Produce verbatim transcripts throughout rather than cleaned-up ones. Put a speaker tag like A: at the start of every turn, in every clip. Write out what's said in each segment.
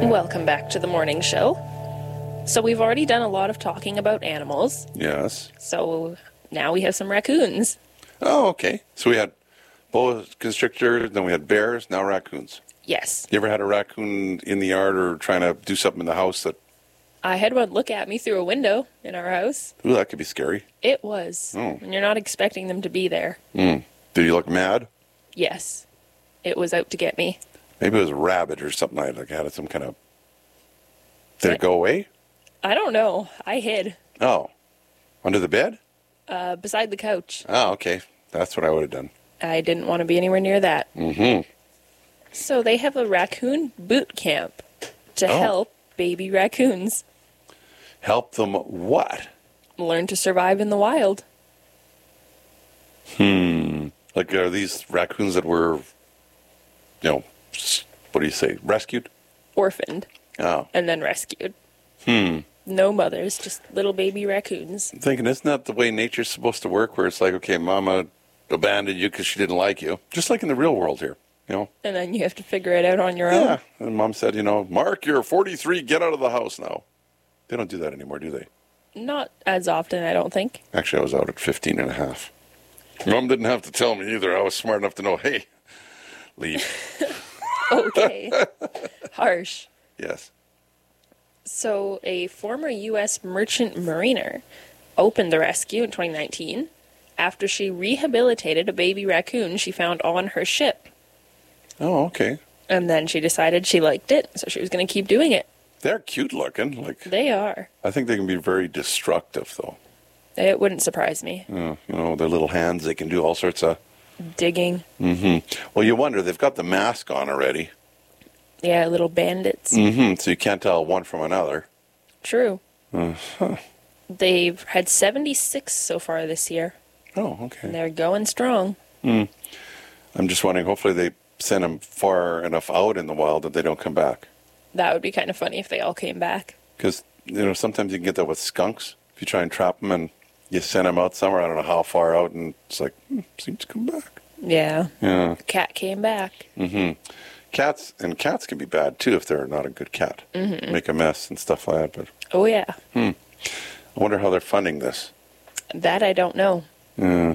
A: Welcome back to the morning show. So we've already done a lot of talking about animals.
B: Yes.
A: So now we have some raccoons.
B: Oh, okay. So we had boa constrictors, then we had bears, now raccoons.
A: Yes.
B: You ever had a raccoon in the yard or trying to do something in the house that,
A: I had one look at me through a window in our house.
B: ooh, that could be scary.
A: It was.
B: Oh.
A: And you're not expecting them to be there.
B: Mm. Did you look mad?
A: Yes. It was out to get me.
B: Maybe it was a rabbit or something like that. Had some kind of... Did
A: What?
B: it go away?
A: I don't know. I hid.
B: Oh. Under the bed?
A: Uh, beside the couch.
B: Oh, okay. That's what I would have done.
A: I didn't want to be anywhere near that.
B: Mm-hmm.
A: So they have a raccoon boot camp to
B: Oh.
A: help baby raccoons
B: Help them what?
A: learn to survive in the wild.
B: Hmm. Like, are these raccoons that were, you know, s- what do you say, rescued?
A: Orphaned
B: Oh.
A: and then rescued.
B: Hmm.
A: No mothers, just little baby raccoons.
B: I'm thinking, isn't that the way nature's supposed to work, where it's like, okay, mama abandoned you because she didn't like you. Just like in the real world here, you know?
A: And then you have to figure it out on your own.
B: Yeah. And mom said, you know, Mark, you're forty-three, get out of the house now. They don't do that anymore, do they?
A: Not as often, I don't think.
B: Actually, I was out at fifteen and a half. Mom didn't have to tell me either. I was smart enough to know, hey, leave.
A: Okay. Harsh.
B: Yes.
A: So, a former U S merchant mariner opened the rescue in twenty nineteen after she rehabilitated a baby raccoon she found on her ship.
B: Oh, okay.
A: And then she decided she liked it, so she was going to keep doing it.
B: They're cute looking. Like,
A: They are.
B: I think they can be very destructive, though.
A: It wouldn't surprise me.
B: Uh, you know, their little hands, they can do all sorts of...
A: Digging.
B: Mm-hmm. Well, you wonder, they've got the mask on already.
A: Yeah, little bandits.
B: Mm-hmm. So you can't tell one from another.
A: True.
B: Uh-huh.
A: They've had seventy-six so far this year,
B: Oh,
A: and
B: okay.
A: they're going strong.
B: I'm just wondering, hopefully they send them far enough out in the wild that they don't come back.
A: That would be kind of funny if they all came back.
B: Because, you know, sometimes you can get that with skunks. If you try and trap them and you send them out somewhere, I don't know how far out, and it's like, hmm, seems to come back.
A: Yeah.
B: Yeah.
A: Cat came back.
B: Mm-hmm. Cats, and cats can be bad, too, if they're not a good cat. Mm-hmm. Make a mess and stuff like that. But
A: Oh, yeah.
B: I wonder how they're funding this.
A: That I don't know.
B: Yeah.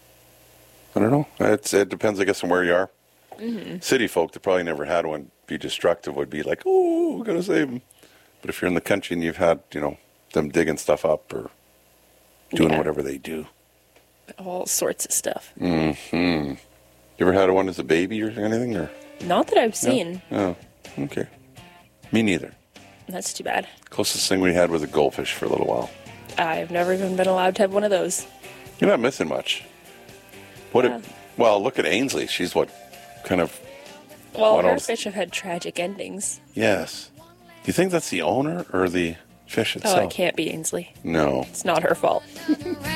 B: I don't know. It's, it depends, I guess, on where you are. Mm-hmm. City folk that probably never had one be destructive would be like, oh, we're going to save them. But if you're in the country and you've had, you know, them digging stuff up or doing
A: Yeah.
B: whatever they do.
A: All sorts of stuff.
B: Mm-hmm. You ever had one as a baby or anything? Or
A: Not that I've seen.
B: Oh, okay. Me neither.
A: That's too bad.
B: Closest thing we had was a goldfish for a little while.
A: I've never even been allowed to have one of those.
B: You're not missing much. What?
A: Yeah.
B: It, well, look at Ainsley. She's what kind of...
A: Well,
B: What
A: her
B: else?
A: fish have had tragic endings.
B: Yes. Do you think that's the owner or the fish itself?
A: Oh, it can't be Ainsley.
B: No.
A: It's not her fault.